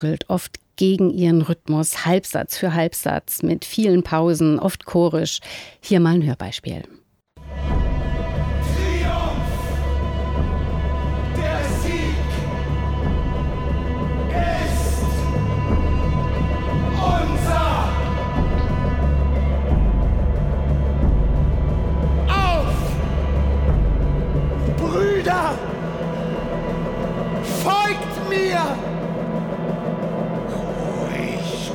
oft gegen ihren Rhythmus, Halbsatz für Halbsatz, mit vielen Pausen, oft chorisch. Hier mal ein Hörbeispiel. Brüder, folgt mir! Ruhig.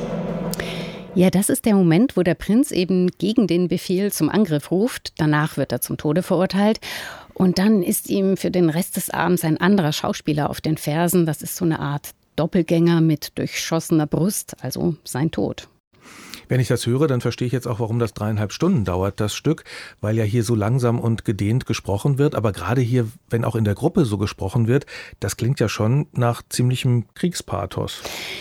Ja, das ist der Moment, wo der Prinz eben gegen den Befehl zum Angriff ruft. Danach wird er zum Tode verurteilt. Und dann ist ihm für den Rest des Abends ein anderer Schauspieler auf den Fersen. Das ist so eine Art Doppelgänger mit durchschossener Brust, also sein Tod. Wenn ich das höre, dann verstehe ich jetzt auch, warum das 3,5 Stunden dauert, das Stück, weil ja hier so langsam und gedehnt gesprochen wird. Aber gerade hier, wenn auch in der Gruppe so gesprochen wird, das klingt ja schon nach ziemlichem Kriegspathos.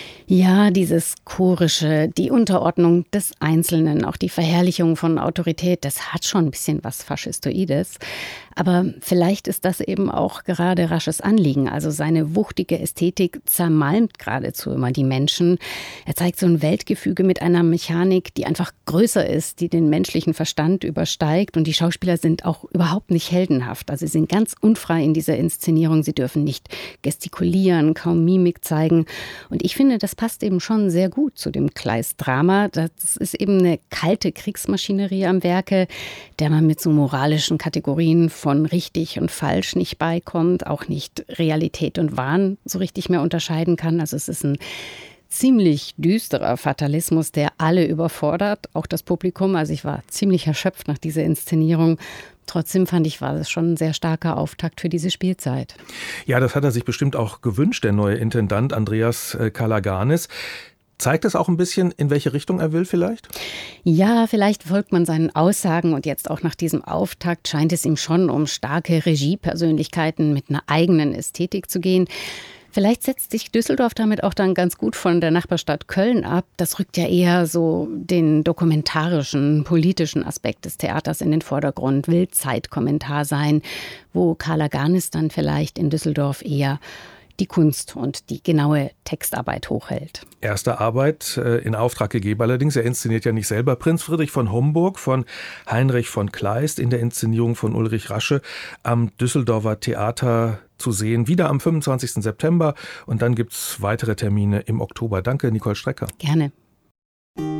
Ja, dieses Chorische, die Unterordnung des Einzelnen, auch die Verherrlichung von Autorität, das hat schon ein bisschen was Faschistoides. Aber vielleicht ist das eben auch gerade Rasches Anliegen. Also seine wuchtige Ästhetik zermalmt geradezu immer die Menschen. Er zeigt so ein Weltgefüge mit einer Mechanik, die einfach größer ist, die den menschlichen Verstand übersteigt. Und die Schauspieler sind auch überhaupt nicht heldenhaft. Also sie sind ganz unfrei in dieser Inszenierung. Sie dürfen nicht gestikulieren, kaum Mimik zeigen. Und ich finde, das passt eben schon sehr gut zu dem Kleist-Drama. Das ist eben eine kalte Kriegsmaschinerie am Werke, der man mit so moralischen Kategorien von richtig und falsch nicht beikommt, auch nicht Realität und Wahn so richtig mehr unterscheiden kann. Also es ist ein ziemlich düsterer Fatalismus, der alle überfordert, auch das Publikum. Also ich war ziemlich erschöpft nach dieser Inszenierung. Trotzdem fand ich, war das schon ein sehr starker Auftakt für diese Spielzeit. Ja, das hat er sich bestimmt auch gewünscht, der neue Intendant Andreas Kalaganis. Zeigt es auch ein bisschen, in welche Richtung er will vielleicht? Ja, vielleicht folgt man seinen Aussagen und jetzt auch nach diesem Auftakt scheint es ihm schon um starke Regiepersönlichkeiten mit einer eigenen Ästhetik zu gehen. Vielleicht setzt sich Düsseldorf damit auch dann ganz gut von der Nachbarstadt Köln ab. Das rückt ja eher so den dokumentarischen, politischen Aspekt des Theaters in den Vordergrund, will Zeitkommentar sein, wo Kalaganis dann vielleicht in Düsseldorf eher die Kunst und die genaue Textarbeit hochhält. Erste Arbeit in Auftrag gegeben allerdings. Er inszeniert ja nicht selber. Prinz Friedrich von Homburg von Heinrich von Kleist in der Inszenierung von Ulrich Rasche am Düsseldorfer Theater zu sehen. Wieder am 25. September und dann gibt es weitere Termine im Oktober. Danke, Nicole Strecker. Gerne.